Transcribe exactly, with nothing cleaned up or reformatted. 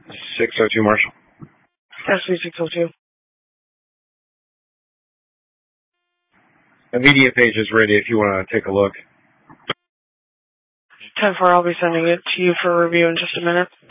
six oh two, Marshall. S B six oh two. The media page is ready if you want to take a look. ten four, I'll be sending it to you for review in just a minute.